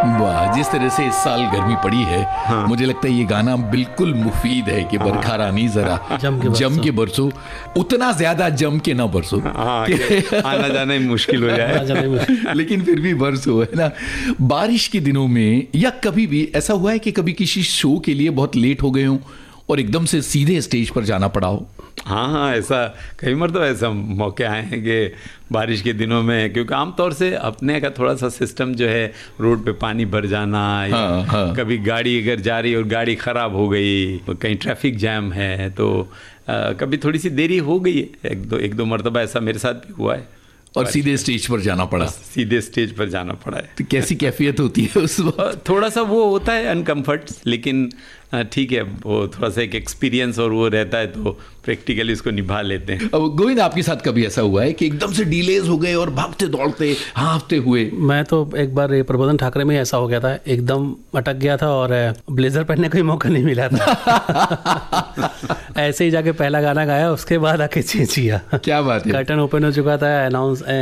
वाह, जिस तरह से इस साल गर्मी पड़ी है, हाँ। मुझे लगता है ये गाना बिल्कुल मुफीद है कि बरखा रानी जरा जम के बरसो, उतना ज्यादा जम के ना बरसो, आना जाना ही मुश्किल हो जाए लेकिन फिर भी बरसो, है ना। बारिश के दिनों में या कभी भी ऐसा हुआ है कि कभी किसी शो के लिए बहुत लेट हो गए हो और एकदम से सीधे स्टेज पर जाना पड़ा हो? हाँ, ऐसा कई मरतबा ऐसा मौके आए हैं कि बारिश के दिनों में, क्योंकि आमतौर से अपने का थोड़ा सा सिस्टम जो है रोड पे पानी भर जाना, या कभी गाड़ी अगर जा रही और गाड़ी ख़राब हो गई, कहीं ट्रैफिक जैम है, तो कभी थोड़ी सी देरी हो गई है। एक दो मरतबा ऐसा मेरे साथ भी हुआ है और सीधे स्टेज पर जाना पड़ा। सीधे स्टेज पर जाना पड़ा है। तो कैसी कैफियत होती है उस वक्त? थोड़ा सा वो होता है अनकम्फर्ट, लेकिन ठीक है, वो थोड़ा सा एक एक्सपीरियंस और वो रहता है, तो प्रैक्टिकली इसको निभा लेते हैं। अब गोविंद, आपके साथ कभी ऐसा हुआ है कि एकदम से डिलेज हो गए और भागते दौड़ते हाँफते हुए? मैं तो एक बार प्रबोधन ठाकरे में ऐसा हो गया था, एकदम अटक गया था और ब्लेजर पहनने का ही मौका नहीं मिला था ऐसे ही जाके पहला गाना गाया, उसके बाद आके चेंज किया। क्या बात है। कर्टन ओपन हो चुका था, अनाउंस